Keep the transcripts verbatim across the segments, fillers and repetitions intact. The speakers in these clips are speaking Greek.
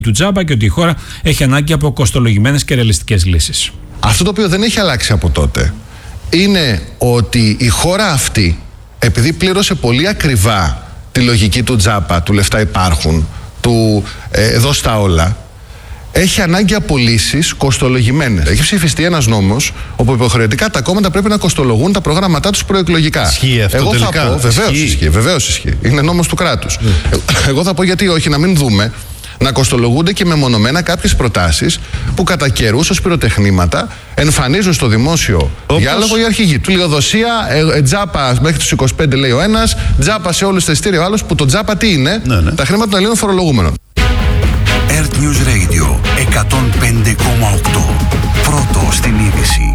του τζάμπα και ότι η χώρα έχει ανάγκη από κοστολογημένες και ρεαλιστικές λύσεις. Αυτό το οποίο δεν έχει αλλάξει από τότε είναι ότι η χώρα αυτή, επειδή πλήρωσε πολύ ακριβά τη λογική του τζάμπα, του λεφτά υπάρχουν, του ε, δώσ' τα όλα, έχει ανάγκη από λύσεις κοστολογημένες. Έχει ψηφιστεί ένας νόμος όπου υποχρεωτικά τα κόμματα πρέπει να κοστολογούν τα προγράμματά τους προεκλογικά. Ισχύει αυτό? Εγώ τελικά θα πω, βεβαίως ισχύει. ισχύει, βεβαίως ισχύει. Είναι νόμος του κράτους. Mm. Εγώ θα πω γιατί όχι, να μην δούμε να κοστολογούνται και μεμονωμένα κάποιες προτάσεις που κατά καιρούς ως πυροτεχνήματα εμφανίζουν στο δημόσιο Όπως... διάλογο οι αρχηγοί. Του λιγοδοσία, ε, ε, τζάπα μέχρι τους είκοσι πέντε λέει ο ένας, τζάπα σε όλους τα εισιτήρια ο άλλος, που το τζάπα τι είναι? Ναι, ναι. Τα χρήματα των Ελλήνων φορολογούμενων. Earth News Radio εκατόν πέντε κόμμα οκτώ. Πρώτο στην είδηση.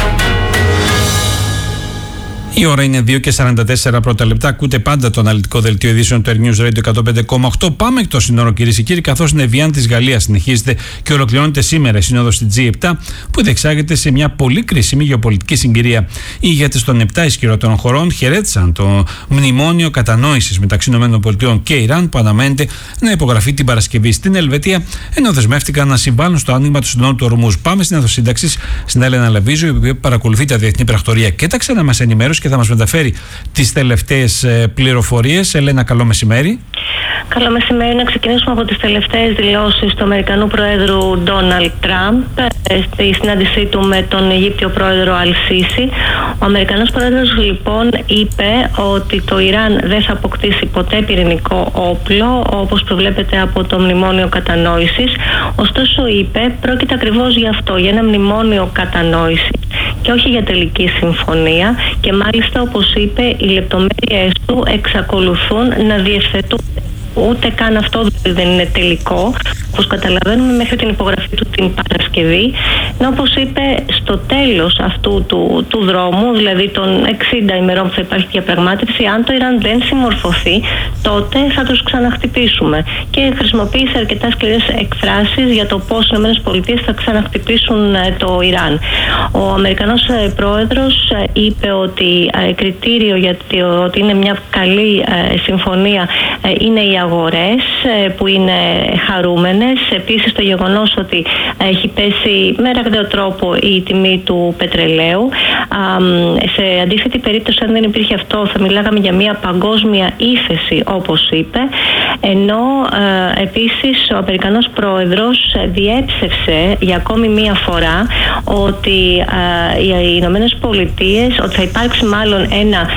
Η ώρα είναι δύο και σαράντα τέσσερα πρώτα λεπτά. Ακούτε πάντα το αναλυτικό δελτίο ειδήσεων του Earth News Radio εκατόν πέντε κόμμα οκτώ. Πάμε εκτός συνόρων, κυρίες και κύριοι, καθώς η Εβιάν της Γαλλίας συνεχίζεται και ολοκληρώνεται σήμερα η σύνοδος στη τζι επτά, που διεξάγεται σε μια πολύ κρίσιμη γεωπολιτική συγκυρία. Οι ηγέτες των επτά ισχυρότερων χωρών χαιρέτησαν το μνημόνιο κατανόησης μεταξύ ΗΠΑ και Ιράν, που αναμένεται να υπογραφεί την Παρασκευή στην Ελβετία, ενώ δεσμεύτηκαν να συμβάλλουν στο άνοιγμα του συνόρου του Ορμούζ. Πάμε στην αιθοσύνταξη στην Έλενα Λαβίζου, η οποία παρακολουθεί τα διεθνή πρακτορία και τα ξανά μας ενημέρωσε και θα μας μεταφέρει τις τελευταίες πληροφορίες. Ελένα, καλό μεσημέρι. Καλό μεσημέρι. Να ξεκινήσουμε από τις τελευταίες δηλώσεις του Αμερικανού Προέδρου Ντόναλντ Τραμπ στη συνάντησή του με τον Αιγύπτιο Πρόεδρο Αλ-Σίσι. Ο Αμερικανός Πρόεδρος λοιπόν είπε ότι το Ιράν δεν θα αποκτήσει ποτέ πυρηνικό όπλο, όπως προβλέπεται από το Μνημόνιο Κατανόησης. Ωστόσο είπε, πρόκειται ακριβώς γι' αυτό, για ένα μνημόνιο κατανόησης και όχι για τελική συμφωνία, και μάλιστα, όπως είπε, οι λεπτομέρειες του εξακολουθούν να διευθετούν. Ούτε καν αυτό δεν είναι τελικό, όπως καταλαβαίνουμε, μέχρι την υπογραφή του την Παρασκευή. Ενώ, όπως είπε, στο τέλος αυτού του, του δρόμου, δηλαδή των εξήντα ημερών που θα υπάρχει διαπραγμάτευση, αν το Ιράν δεν συμμορφωθεί, τότε θα τους ξαναχτυπήσουμε. Και χρησιμοποίησε αρκετά σκληρές εκφράσεις για το πώς οι ΗΠΑ θα ξαναχτυπήσουν το Ιράν. Ο Αμερικανός πρόεδρος είπε ότι κριτήριο για το ότι είναι μια καλή συμφωνία είναι η αγορές που είναι χαρούμενες. Επίσης το γεγονός ότι έχει πέσει με ραγδαίο τρόπο η τιμή του πετρελαίου. Σε αντίθετη περίπτωση, αν δεν υπήρχε αυτό, θα μιλάγαμε για μια παγκόσμια ίφεση, όπως είπε. Ενώ επίσης ο Αμερικανός πρόεδρος διέψευσε για ακόμη μία φορά ότι οι Ηνωμένες Πολιτείες, ότι θα υπάρξει μάλλον ένα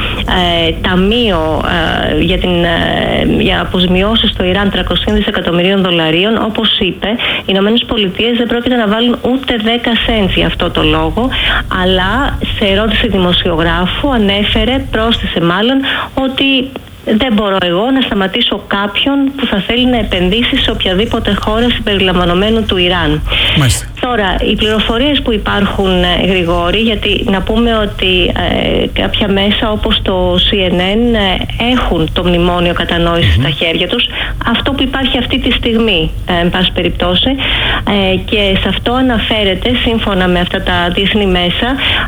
ταμείο για, την, για αποζημιώσεις στο Ιράν τριακόσια δισεκατομμυρίων δολαρίων. Όπως είπε, οι Ηνωμένες Πολιτείες δεν πρόκειται να βάλουν ούτε δέκα σέντ για αυτό το λόγο, αλλά σε ερώτηση δημοσιογράφου ανέφερε, πρόσθεσε μάλλον, ότι δεν μπορώ εγώ να σταματήσω κάποιον που θα θέλει να επενδύσει σε οποιαδήποτε χώρα συμπεριλαμβανομένου του Ιράν. Μάλιστα. Τώρα, οι πληροφορίες που υπάρχουν, Γρηγόρη, γιατί να πούμε ότι ε, κάποια μέσα όπως το σι εν εν ε, έχουν το μνημόνιο κατανόησης mm-hmm. στα χέρια τους, αυτό που υπάρχει αυτή τη στιγμή, ε, εν πάση περιπτώσει, ε, και σε αυτό αναφέρεται, σύμφωνα με αυτά τα διεθνή μέσα,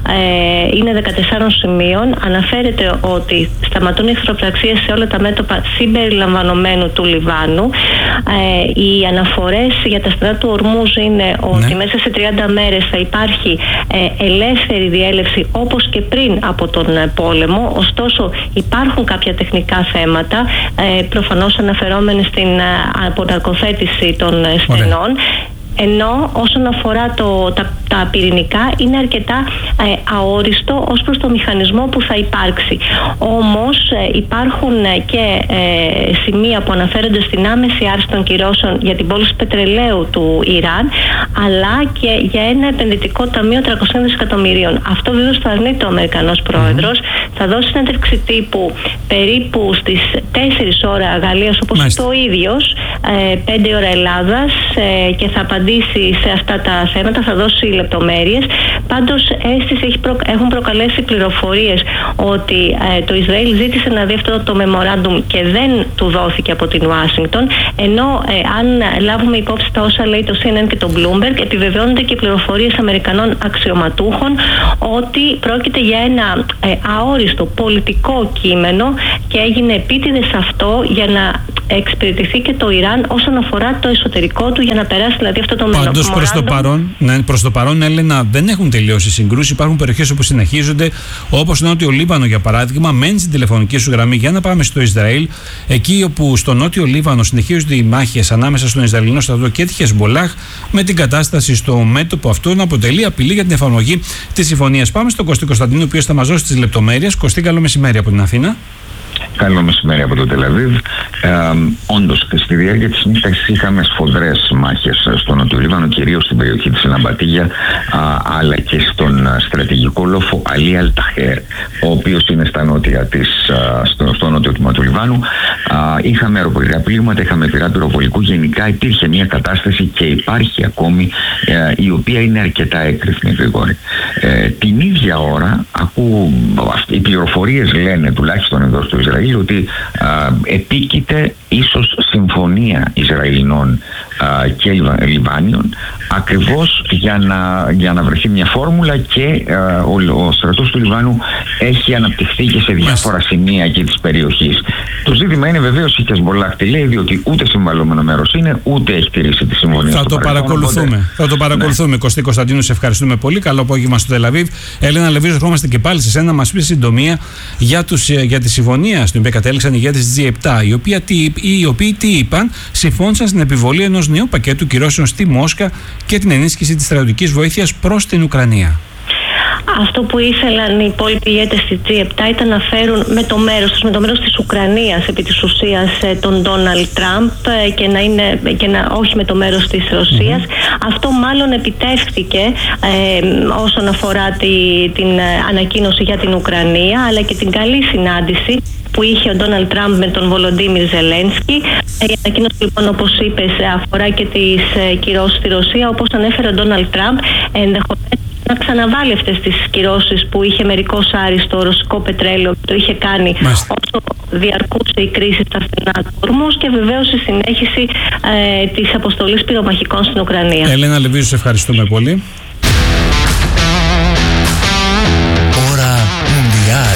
ε, είναι δεκατεσσάρων σημείων, αναφέρεται ότι σταματούν οι εχθροπραξίες σε όλα τα μέτωπα συμπεριλαμβανομένου του Λιβάνου. Ε, οι αναφορές για τα στενά του Ορμούζ είναι ότι ναι. μέσα σε τριάντα μέρες θα υπάρχει ε, ελεύθερη διέλευση, όπως και πριν από τον ε, πόλεμο. Ωστόσο υπάρχουν κάποια τεχνικά θέματα, ε, προφανώς αναφερόμενοι στην ε, αποναρκοθέτηση των ε, στενών. Ωραία. Ενώ όσον αφορά το, τα, τα πυρηνικά είναι αρκετά ε, αόριστο ως προς το μηχανισμό που θα υπάρξει. Όμως ε, υπάρχουν ε, και ε, σημεία που αναφέρονται στην άμεση άρση των κυρώσεων για την πώληση πετρελαίου του Ιράν, αλλά και για ένα επενδυτικό ταμείο τριακόσια δισεκατομμυρίων. Αυτό βέβαια το αρνείται ο Αμερικανός Πρόεδρος. Mm-hmm. Θα δώσει συνέντευξη τύπου περίπου στις τέσσερις ώρα Γαλλίας, όπως Μάλιστα. το ίδιος, ε, πέντε ώρα Ελλάδας, ε, και θα απαντήσει σε αυτά τα θέματα, θα δώσει λεπτομέρειες. Πάντως αίσθηση έχει προ... έχουν προκαλέσει πληροφορίες ότι ε, το Ισραήλ ζήτησε να δει αυτό το memorandum και δεν του δόθηκε από την Ουάσιγκτον, ενώ ε, αν λάβουμε υπόψη τα όσα λέει το σι εν εν και το Bloomberg, επιβεβαιώνονται και πληροφορίες Αμερικανών αξιωματούχων ότι πρόκειται για ένα ε, αόριστο πολιτικό κείμενο και έγινε επίτηδες αυτό για να εξυπηρετηθεί και το Ιράν όσον αφορά το εσωτερικό του για να περάσει δηλαδή αυτό το memorandum. Πάντως προς το παρόν, ναι, προς το παρόν, Έλενα, δεν έχουν τελειώσει οι συγκρούσεις. Υπάρχουν περιοχές όπου συνεχίζονται, όπως το Νότιο Λίβανο για παράδειγμα. Μένει στην τηλεφωνική σου γραμμή για να πάμε στο Ισραήλ. Εκεί όπου στο Νότιο Λίβανο συνεχίζονται οι μάχες ανάμεσα στον Ισραηλινό στρατό και τη Χεσμολάχ, με την κατάσταση στο μέτωπο αυτό να αποτελεί απειλή για την εφαρμογή της συμφωνίας. Πάμε στον Κωστή Κωνσταντίνο, ο οποίος θα μας δώσει τις λεπτομέρειες. Κωστή, καλό μεσημέρι από την Αθήνα. Καλό μεσημέρι από το Τελαβίβ. Ε, όντως, στη διάρκεια της νύχτας είχαμε σφοδρές μάχες στο Νότιο Λίβανο, κυρίως στην περιοχή της Λαμπατίγια, αλλά και στον στρατηγικό λόφο Αλί Αλ-Ταχέρ, ο οποίος είναι στα νότια της, α, στο, στο νότιο τμήμα του Λιβάνου. Α, είχαμε αεροπορικά πλήγματα, είχαμε πυρά πυροβολικού. Γενικά υπήρχε μια κατάσταση και υπάρχει ακόμη, ε, η οποία είναι αρκετά έκρηθμη, γρήγορη. Ε, την ίδια ώρα, ακούω, οι πληροφορίες λένε, τουλάχιστον εδώ στο Ισραήλ, ότι α, επίκειται ίσως συμφωνία Ισραηλινών α, και Λιβάνιων, ακριβώς για να, για να βρεθεί μια φόρμουλα, και α, ο, ο στρατός του Λιβάνου έχει αναπτυχθεί και σε διάφορα σημεία εκεί της περιοχής. Το ζήτημα είναι βεβαίως η Χεσμολάχ τι λέει, διότι ούτε συμβαλλόμενο μέρος είναι, ούτε έχει τηρήσει τη συμφωνία. Θα το παρακολουθούμε. Οπότε... Θα το παρακολουθούμε. Ναι. Κωστή Κωνσταντίνου, σε ευχαριστούμε πολύ. Καλό απόγευμα στο Τελαβίβ. Έλενα Λεβίζο, ερχόμαστε και πάλι σε σένα να μας πει συντομία για, τους, για τη συμφωνία στην οποία κατέληξαν οι ηγέτες της τζι επτά, οι οποίοι, οι οποίοι τι είπαν, συμφώνησαν στην επιβολή ενός νέου πακέτου κυρώσεων στη Μόσχα και την ενίσχυση της στρατιωτικής βοήθειας προς την Ουκρανία. Αυτό που ήθελαν οι υπόλοιποι ηγέτες της τζι επτά ήταν να φέρουν με το μέρος τους, με το μέρος της Ουκρανίας επί της ουσίας τον Ντόναλντ Τραμπ, και να είναι, και να, όχι με το μέρος της Ρωσίας. Mm-hmm. Αυτό μάλλον επιτεύχθηκε ε, όσον αφορά τη, την ανακοίνωση για την Ουκρανία, αλλά και την καλή συνάντηση που είχε ο Ντόναλντ Τραμπ με τον Βολοντίμιρ Ζελένσκι. Η ανακοίνωση, λοιπόν, όπως είπες, αφορά και τις κυρώσεις στη Ρωσία. Όπως ανέφερε ο Ντόναλντ Τραμπ, ενδεχομένως να ξαναβάλει αυτές τις κυρώσεις που είχε μερικώς άρει στο ρωσικό πετρέλαιο, που το είχε κάνει Μάλιστα. όσο διαρκούσε η κρίση στα φθηνά του ορμούς, και βεβαίως η συνέχιση ε, της αποστολής πυρομαχικών στην Ουκρανία. Έλενα Λεβίζου, σε ευχαριστούμε πολύ. Ώρα Μουντιάλ.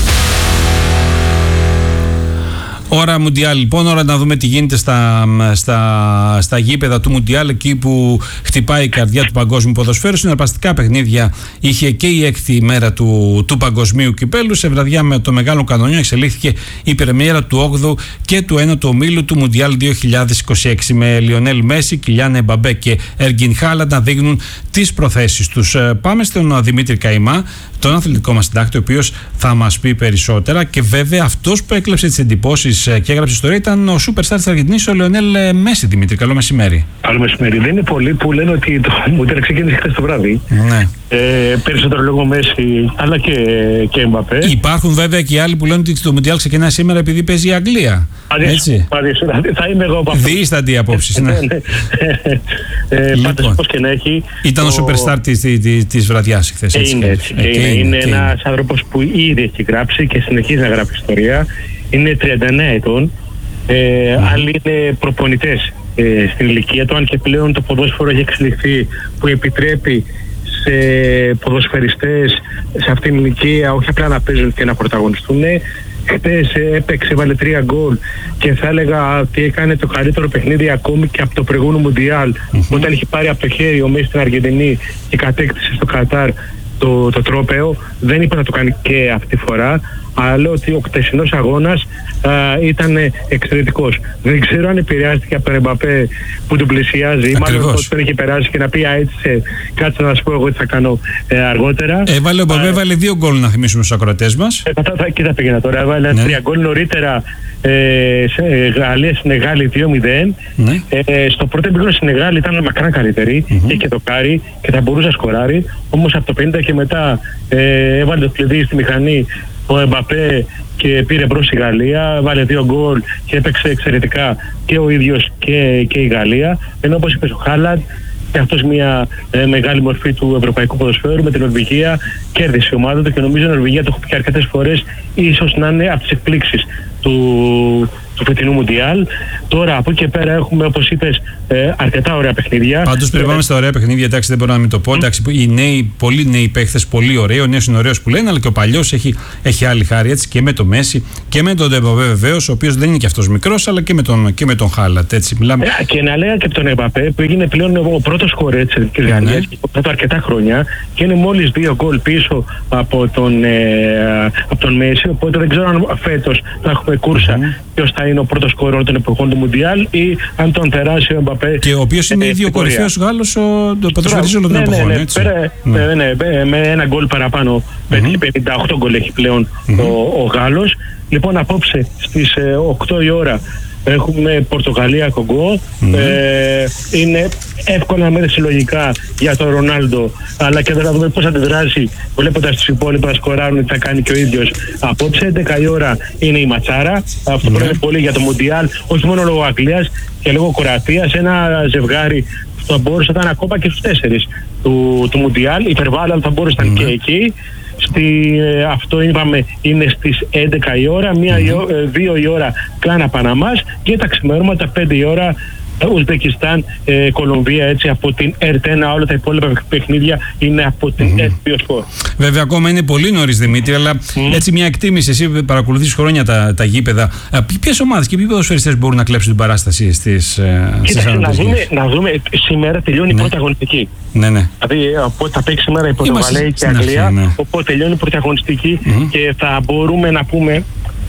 Ώρα Μουντιάλ, λοιπόν, ώρα να δούμε τι γίνεται στα, στα, στα γήπεδα του Μουντιάλ, εκεί που χτυπάει η καρδιά του παγκόσμιου ποδοσφαίρου. Συναρπαστικά παιχνίδια είχε και η έκτη μέρα του, του παγκοσμίου κυπέλου. Σε βραδιά με το μεγάλο κανονιό εξελίχθηκε η πρεμιέρα του όγδοου και του ένατου ομίλου του Μουντιάλ δύο χιλιάδες είκοσι έξι, με Λιονέλ Μέση, Κιλιάν Εμπαμπέ και Έργκιν Χάλαντ να δείχνουν τις προθέσεις τους. Πάμε στον Δημήτρη Καϊμά, τον αθλητικό μας συντάκτη, ο οποίος θα μας πει περισσότερα. Και βέβαια αυτός που έκλεψε τις εντυπώσεις και έγραψε ιστορία ήταν ο σούπερ στάρ της Αργεντινής, ο Λιονέλ Μέση. Δημήτρη, καλό μεσημέρι. Καλό μεσημέρι. Δεν είναι πολλοί που λένε ότι το Μουντιάλ ξεκίνησε χθες το βράδυ. Ναι. Ε, περισσότερο λόγω Μέση, αλλά και, και Εμπαπέ. Υπάρχουν βέβαια και οι άλλοι που λένε ότι το Μουντιάλ ξεκινάει σήμερα επειδή παίζει η Αγγλία. Έτσι. Παρίσου, θα είμαι εγώ από αυτό. Διήσταντη απόψη. Ναι. ε, λοιπόν, πάντως, πώς και να έχει. Ήταν ο σούπερ στάρ της, της, της βραδιάς χθες. Ε, είναι έτσι. Ε, είναι είναι ένας άνθρωπος που ήδη έχει γράψει και συνεχίζει να γράφει ιστορία. Είναι τριάντα εννέα ετών. Ε, mm. Άλλοι είναι προπονητές ε, στην ηλικία του, αν και πλέον το ποδόσφαιρο έχει εξελιχθεί, που επιτρέπει σε ποδοσφαιριστές σε αυτήν την ηλικία όχι απλά να παίζουν και να πρωταγωνιστούν. Χτες έπαιξε, βάλε τρία γκολ, και θα έλεγα ότι έκανε το καλύτερο παιχνίδι ακόμη και από το προηγούμενο Μουντιάλ, mm-hmm. όταν είχε πάρει από το χέρι ο Μέση στην Αργεντινή και κατέκτησε στο Κατάρ το, το τρόπαιο. Δεν είπε να το κάνει και αυτή τη φορά, αλλά λέω ότι ο χτεσινός αγώνας α, ήταν εξαιρετικός. Δεν ξέρω αν επηρεάστηκε από τον Εμπαπέ που τον πλησιάζει, μάλλον ότι τον είχε περάσει και να πει α, έτσι, κάτσε να σου πω εγώ τι θα κάνω ε, αργότερα. Έβαλε ο Εμπαπέ, έβαλε δύο γκολ, να θυμίσουμε στους ακροατές μας. Ε, θα, θα, και θα πήγαινα τώρα, έβαλε ναι. τρία γκολ νωρίτερα. Ε, σε Γαλλία Σενεγάλη δύο μηδέν. Ναι. Ε, στο πρώτο επίπεδο Σενεγάλη ήταν μακράν καλύτερη, mm-hmm. είχε το κάρι και θα μπορούσε να σκοράρει. Όμως από το πενήντα και μετά ε, έβαλε το κλειδί στη μηχανή ο Εμπαπέ και πήρε μπρος η Γαλλία, βάλε δύο γκολ και έπαιξε εξαιρετικά και ο ίδιος και, και η Γαλλία. Ενώ όπως είπε ο Χάλαντ, και αυτός μια ε, μεγάλη μορφή του ευρωπαϊκού ποδοσφαίρου, με την Νορβηγία κέρδισε η ομάδα του, και νομίζω η Νορβηγία, το έχω πει αρκετές φορές, ίσως να είναι από τις εκπλήξεις του, του φετινού Μουντιάλ. Τώρα από εκεί και πέρα έχουμε, όπως είπες, ε, αρκετά ωραία παιχνίδια. Πάντως πριν πάμε στα ωραία παιχνίδια, εντάξει, δεν μπορώ να μην το πω. Εντάξει, οι νέοι, πολύ νέοι παίχτες, πολύ ωραίοι. Ο νέος είναι ωραίος που λένε, αλλά και ο παλιός έχει, έχει άλλη χάρη, έτσι, και με το Μέση και με τον Ντεμπαπέ βεβαίως, ο οποίος δεν είναι και αυτός μικρός, αλλά και με τον, και με τον Χάλατ. Έτσι, μιλάμε. Ε, και να λέγα και από τον Ντεμπαπέ που έγινε πλέον ο πρώτος σκορέρ της Εθνικής Γαλλίας και το αρκετά χρόνια και είναι μόλις δύο γκολ πίσω από τον, ε, από τον Μέση. Οπότε δεν ξέρω αν φέτος θα έχουμε κούρσα mm-hmm. ποιος θα είναι ο πρώτος σκορέρ των εποχών του Μουντιάλ ή αν τον περάσει ο Ντεμπαπέ. Και ο οποίος είναι ήδη ο κορυφαίος Γάλλος ποδοσφαιριστής όλων των εποχών. Ναι, ναι, με ένα γκολ παραπάνω, mm-hmm. πενήντα οκτώ γκολ έχει πλέον mm-hmm. ο, ο Γάλλος. Λοιπόν, απόψε στις ε, οκτώ η ώρα έχουμε Πορτογαλία-Κογκό. Mm-hmm. Ε, είναι εύκολα μέρες συλλογικά για τον Ρονάλντο, αλλά και θα δούμε πώς αντιδράσει βλέποντας τους υπόλοιπους να σκοράρουν, τι θα κάνει και ο ίδιος. Απόψε έντεκα η ώρα είναι η ματσάρα. Αυτό mm-hmm. πρέπει πολύ για το Μουντιάλ, όχι μόνο λόγω Αγγλίας και λόγω Κροατίας. Ένα ζευγάρι θα μπορούσε να ήταν ακόμα και στους τέσσερις του, του Μουντιάλ. Υπερβάλλον θα μπορούσε να ήταν mm-hmm. και εκεί. Στη, ε, αυτό είπαμε είναι στις έντεκα η ώρα, μία, mm-hmm. δύο η ώρα Κάνα Παναμάς και τα ξημερώματα πέντε η ώρα Ουσμπεκιστάν, ε, Κολομβία, έτσι από την ερτ ένα. Όλα τα υπόλοιπα παιχνίδια είναι από την mm-hmm. ερτ δύο Sport. Βέβαια, ακόμα είναι πολύ νωρίς, Δημήτρη, αλλά mm. έτσι μια εκτίμηση. Εσύ παρακολουθείς χρόνια τα, τα γήπεδα. Ποιες ομάδες και ποιοι ποδοσφαιριστές μπορούν να κλέψουν την παράσταση στις Κοίταξε, να δούμε, να δούμε, σήμερα τελειώνει ναι. η πρώτη αγωνιστική. Ναι, ναι. Δηλαδή, οπότε θα παίξει σήμερα η Πορτογαλία και η Αγγλία. Αρχή, ναι. Οπότε τελειώνει η πρώτη αγωνιστική mm-hmm. και θα μπορούμε να πούμε.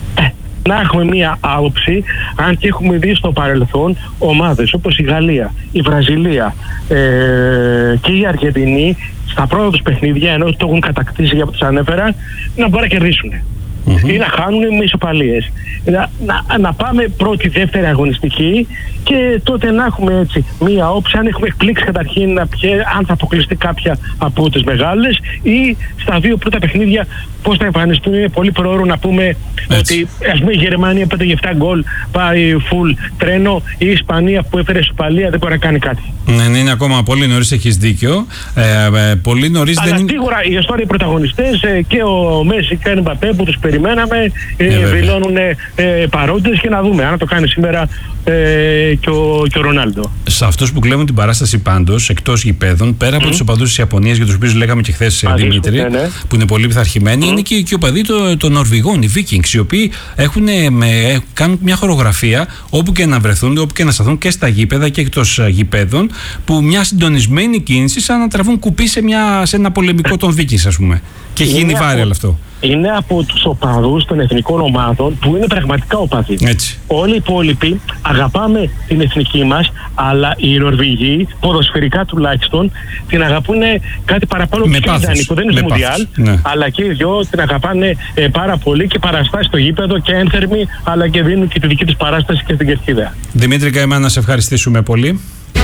Να έχουμε μία άποψη, αν και έχουμε δει στο παρελθόν ομάδες όπως η Γαλλία, η Βραζιλία ε, και η Αργεντινή στα πρώτα τους παιχνίδια, ενώ το έχουν κατακτήσει για που τους ανέφερα, να μπορούν να κερδίσουν mm-hmm. ή να χάνουν με ισοπαλίες. Να, να, να πάμε πρώτη, δεύτερη αγωνιστική και τότε να έχουμε έτσι μία όψη, αν έχουμε εκπλήξει καταρχήν να πιέ, αν θα αποκλειστεί κάποια από τις μεγάλες ή στα δύο πρώτα παιχνίδια πώς θα εμφανιστούν. Είναι πολύ προώρο να πούμε έτσι. Ότι ας πούμε η Γερμανία πέντε επτά γκολ πάει full τρένο, η Ισπανία που έφερε ισοπαλία δεν μπορεί να κάνει κάτι. Ναι, είναι ακόμα πολύ νωρίς, έχεις δίκιο. Ε, ε, πολύ νωρίς αλλά δεν είναι. Σίγουρα οι ιστορικοί πρωταγωνιστές ε, και ο Μέση και ο Εμπαπέ που τους περιμέναμε ε, ε, δηλώνουν ε, παρόντες και να δούμε αν το κάνει σήμερα ε, και, ο, και ο Ρονάλντο. Σε αυτούς που κλέβουν την παράσταση πάντως εκτός γηπέδων, πέρα από mm. τους οπαδούς της Ιαπωνίας, για τους οποίους λέγαμε και χθες, Δημήτρη, ναι, ναι. που είναι πολύ πειθαρχημένοι, mm. είναι και, και οι οπαδοί των το Νορβηγών, οι Vikings, οι οποίοι έχουν, με, κάνουν μια χορογραφία όπου και να βρεθούν, όπου και να σταθούν και στα γήπεδα και εκτός γηπέδων, που μια συντονισμένη κίνηση σαν να τραβούν κουπί σε, μια, σε ένα πολεμικό των Vikings, ας πούμε. Και έχει γίνει viral αυτό. Είναι από τους οπαδούς των εθνικών ομάδων που είναι πραγματικά οπαδοί. Έτσι. Όλοι οι υπόλοιποι αγαπάμε την εθνική μας, αλλά οι Νορβηγοί, ποδοσφαιρικά τουλάχιστον, την αγαπούν κάτι παραπάνω με πάθος, που δεν είναι στο Μουντιάλ, ναι. αλλά και οι δυο την αγαπάνε ε, πάρα πολύ και παραστάσει στο γήπεδο και ένθερμοι, αλλά και δίνουν και τη δική τους παράσταση και στην κερκίδα. Δημήτρη Καημά, να σε ευχαριστήσουμε πολύ.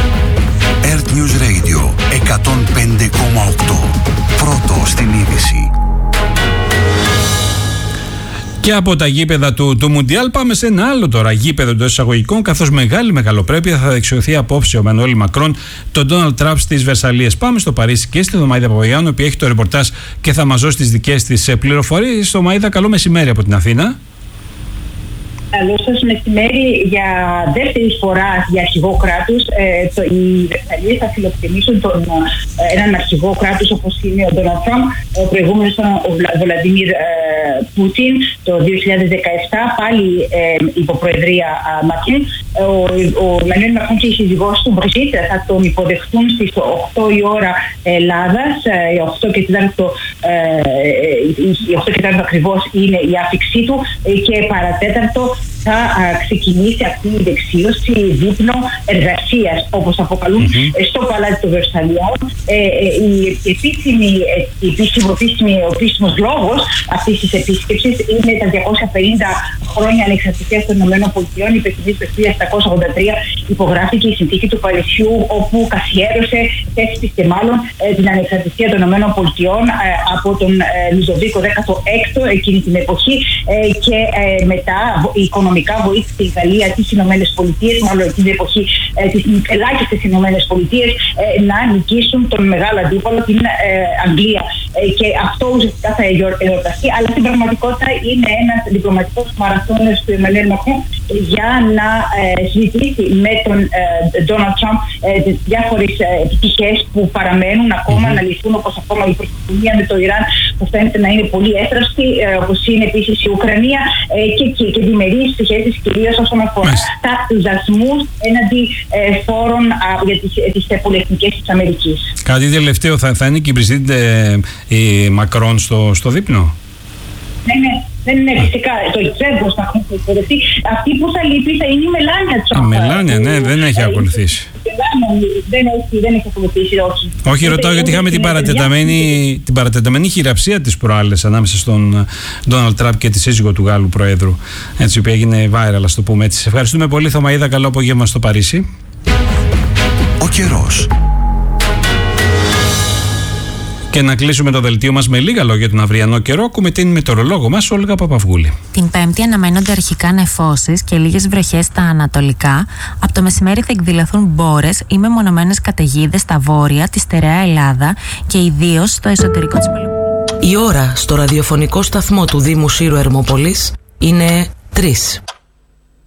ερτ News Radio εκατόν πέντε κόμμα οκτώ. Πρώτο στην είδηση. Και από τα γήπεδα του, του Μουντιάλ πάμε σε ένα άλλο τώρα γήπεδο εντός εισαγωγικών, καθώς μεγάλη μεγαλοπρέπεια θα δεξιωθεί απόψε ο Μανουέλ Μακρόν τον Ντόναλντ Τραμπ στις Βερσαλίες. Πάμε στο Παρίσι και στη Δωμαΐδα Παπαγιάννου, που έχει το ρεπορτάζ και θα μας δώσει τις δικές της πληροφορίες. Δωμαΐδα, καλό μεσημέρι από την Αθήνα. Καλό σας μεσημέρι. Για δεύτερη φορά για αρχηγό κράτους, ε, το, οι Βερσαλίες θα φιλοξενήσουν τον, ε, έναν αρχηγό κράτους όπως είναι ο Ντόναλντ Τραμπ. Ο προηγούμενος ήταν ο Βλαντιμίρ ε, Πούτιν το δύο χιλιάδες δεκαεπτά, πάλι ε, υποπροεδρία Μακρόν. Ο, ο Μανουέλ Μακρόν και η σύζυγός του Μπριζίτ θα τον υποδεχτούν στις οκτώ η ώρα Ελλάδας. Οι οκτώ και τέσσερα ε, ακριβώς είναι η άφηξή του και παρατέταρτο θα α, ξεκινήσει αυτή η δεξίωση δείπνο εργασίας, όπως αποκαλούν mm-hmm. στο Παλάτι των Βερσαλιών. Ε, ε, η επίσημη, ε, επίσημο, επίσημη, ο επίσημος λόγος αυτής της επίσκεψης είναι τα διακόσια πενήντα χρόνια ανεξαρτησίας των ΗΠΑ. Η Πεκινής το χίλια επτακόσια ογδόντα τρία υπογράφηκε η συνθήκη του Παρισιού, όπου καθιέρωσε, θέσπισε μάλλον ε, την ανεξαρτησία των ΗΠΑ ε, από τον ε, Λουντοβίκο δέκατο έκτο εκείνη την εποχή ε, και ε, μετά η οικονομικά βοήθησε η Γαλλία τις Ηνωμένες Πολιτείες, μάλλον εκείνη την εποχή ε, τις ελάχιστες Ηνωμένες Πολιτείες ε, να νικήσουν τον μεγάλο αντίπαλο, την ε, Αγγλία. Ε, και αυτό ουσιαστικά θα εορταστεί, αλλά στην πραγματικότητα είναι ένας διπλωματικός μαραθώνιος του Εμμανουέλ Μακρόν για να συζητήσει με τον Ντόναλντ Τραμπ διάφορες πτυχές που παραμένουν ακόμα mm-hmm. να λυθούν, όπως ακόμα η προστασία με το Ιράν που φαίνεται να είναι πολύ εύθραυστη, όπως είναι επίσης η Ουκρανία και, και, και διμερείς σχέσεις, κυρίως όσον αφορά mm-hmm. τα δασμούς έναντι φόρων για τις, τις πολυεθνικές της Αμερικής. Κάτι τελευταίο, θα, θα είναι και η Μπριζίντ η Μακρόν στο, στο δείπνο? Ναι, ναι. Δεν είναι φυσικά το Τζέμπος θα έχουν υποδεχτεί. Αυτή που θα λείπει θα είναι η Μελάνια Τραμπ. Η Μελάνια, ναι, δεν έχει ακολουθήσει. Δεν έχει, δεν έχει ακολουθήσει, όχι. Όχι, ρωτάω γιατί είχαμε την παρατεταμένη, την παρατεταμένη χειραψία της προάλλες ανάμεσα στον Ντόναλντ Τραμπ και τη σύζυγο του Γάλλου Προέδρου. Έτσι, η οποία έγινε viral, ας το πούμε έτσι. Σε ευχαριστούμε πολύ, Θωμαΐδα. Καλό απόγευμα στο Παρίσι. Ο καιρός. Και να κλείσουμε το δελτίο μας με λίγα λόγια τον αυριανό καιρό. Ακούμε την μετεωρολόγο μας, Όλγα Παπαυγούλη. Την Πέμπτη αναμένονται αρχικά νεφώσεις και λίγες βροχές στα ανατολικά. Από το μεσημέρι θα εκδηλωθούν μπόρες ή μεμονωμένες καταιγίδες στα βόρεια, τη στερεά Ελλάδα και ιδίως στο εσωτερικό της Πελοποννήσου. Η ώρα στο ραδιοφωνικό σταθμό του Δήμου Σύρου Ερμόπολης είναι τρεις.